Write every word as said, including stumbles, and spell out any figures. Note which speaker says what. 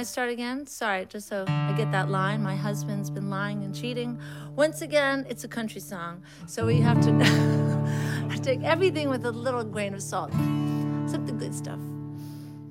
Speaker 1: I start again? Sorry, just so I get that line. My husband's been lying and cheating. Once again, it's a country song, so we have to take everything with a little grain of salt, except the good stuff.